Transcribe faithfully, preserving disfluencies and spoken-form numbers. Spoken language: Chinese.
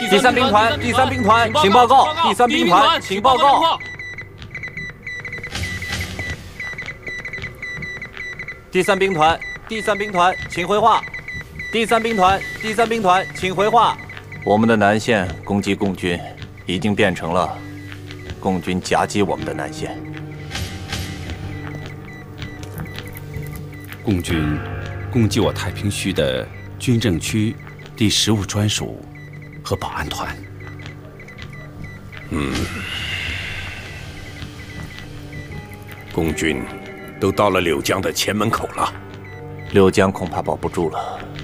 第三兵团，第三兵团，请报告。第三兵团，请报告。第三兵团，第三兵团，请回话。第三兵团，第三兵团，请回话。我们的南线攻击共军，已经变成了共军夹击我们的南线。 共军攻击我太平区的军政区第十五专属和保安团。 嗯，共军都到了柳江的前门口了， 柳江恐怕保不住了。